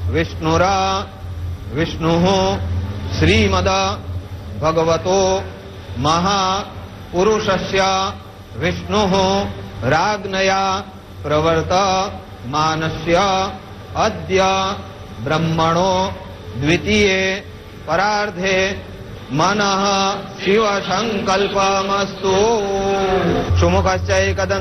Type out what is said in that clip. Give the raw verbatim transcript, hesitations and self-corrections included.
विष्णुरा विष्णुः श्रीमद भगवतो महापुरुषस्य विष्णुः राज्ञया प्रवर्तमानस्य अद्य ब्रह्मणो द्वितीये परार्धे मनः शिव संकल्पमस्तु। सुमुखश्च एकदं